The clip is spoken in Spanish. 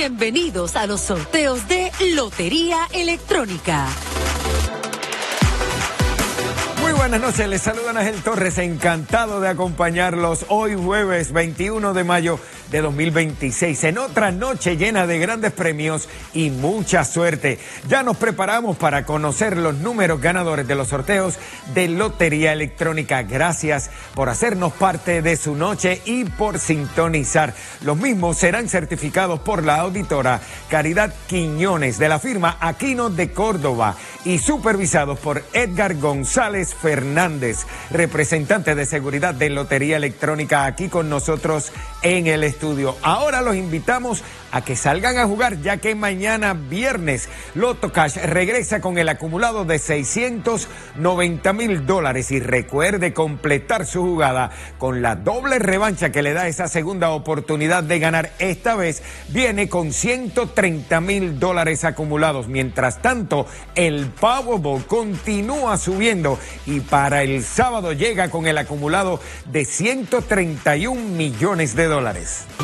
Bienvenidos a los sorteos de Lotería Electrónica. Muy buenas noches, les saluda Ángel Torres, encantado de acompañarlos hoy jueves 21 de mayo de 2026, en otra noche llena de grandes premios y mucha suerte. Ya nos preparamos para conocer los números ganadores de los sorteos de Lotería Electrónica. Gracias por hacernos parte de su noche y por sintonizar. Los mismos serán certificados por la auditora Caridad Quiñones de la firma Aquino de Córdoba y supervisados por Edgar González Fernández, representante de seguridad de Lotería Electrónica, aquí con nosotros en el estudio. Ahora los invitamos a que salgan a jugar, ya que mañana viernes Loto Cash regresa con el acumulado de $690,000 y recuerde completar su jugada con la doble revancha que le da esa segunda oportunidad de ganar. Esta vez viene con $130,000 acumulados. Mientras tanto, el Powerball continúa subiendo y para el sábado llega con el acumulado de $131 millones.